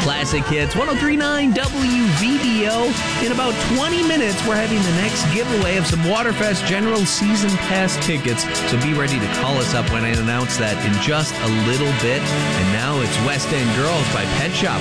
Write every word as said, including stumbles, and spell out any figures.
Classic Hits, one oh three point nine W V D O. In about twenty minutes, we're having the next giveaway of some Waterfest General Season Pass tickets. So be ready to call us up when I announce that in just a little bit. And now it's West End Girls by Pet Shop